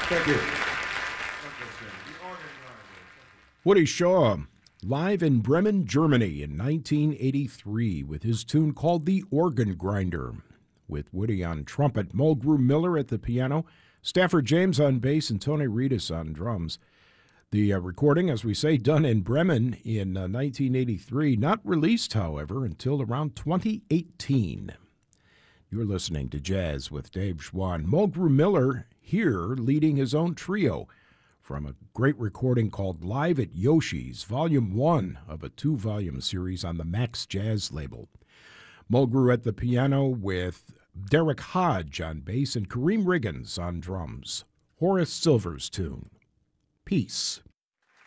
Thank you. Woody Shaw, live in Bremen, Germany in 1983 with his tune called The Organ Grinder, with Woody on trumpet, Mulgrew Miller at the piano, Stafford James on bass, and Tony Reedus on drums. The recording, as we say, done in Bremen in 1983, not released, however, until around 2018. You're listening to Jazz with Dave Schwann. Mulgrew Miller here leading his own trio from a great recording called Live at Yoshi's, Volume 1 of a 2-volume series on the Max Jazz label. Mulgrew at the piano with Derek Hodge on bass and Kareem Riggins on drums. Horace Silver's tune, Peace.